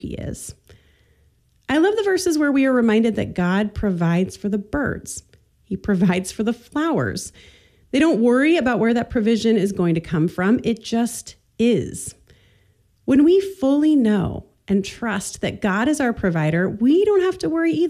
He is. I love the verses where we are reminded that God provides for the birds. He provides for the flowers. They don't worry about where that provision is going to come from. It just is. When we fully know and trust that God is our provider, we don't have to worry either.